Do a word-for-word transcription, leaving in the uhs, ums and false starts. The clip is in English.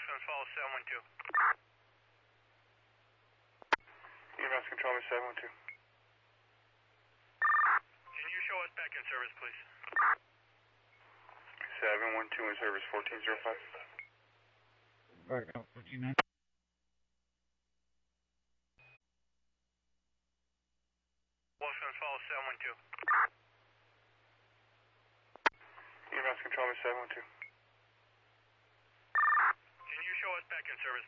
Washington, follow seven one two. E M S control me seven one two. Can you show us back in service, please? seven one two in service fourteen zero five. Alright, now fourteen nine. Washington, follow seven one two. E M S control me seven one two. Can you show us back in service?